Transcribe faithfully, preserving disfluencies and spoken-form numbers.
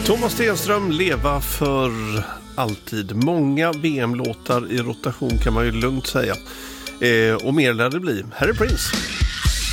Thomas Stenström, leva för alltid. Många V M-låtar i rotation kan man ju lugnt säga. Eh, och mer lär det bli. Här är Prince.